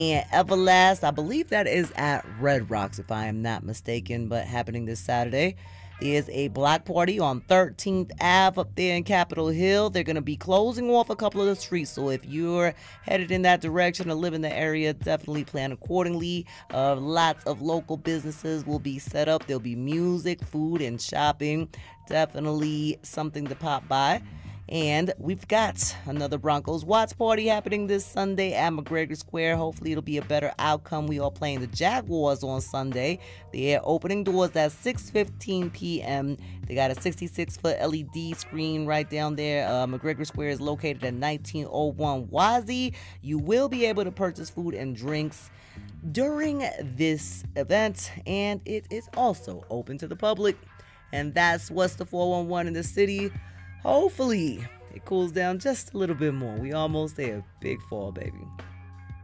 and Everlast. I believe that is at Red Rocks, if I am not mistaken, but happening this Saturday. There's a block party on 13th Ave up there in Capitol Hill. They're going to be closing off a couple of the streets, so if you're headed in that direction or live in the area, definitely plan accordingly. Lots of local businesses will be set up. There'll be music, food, and shopping. Definitely something to pop by. And we've got another Broncos watch party happening this Sunday at McGregor Square. Hopefully it'll be a better outcome. We are playing the Jaguars on Sunday. They're opening doors at 6:15 p.m. They got a 66-foot LED screen right down there. McGregor Square is located at 1901 Wazee. You will be able to purchase food and drinks during this event, and it is also open to the public. And that's what's the 411 in the city. Hopefully, it cools down just a little bit more. We almost there. Big fall, baby.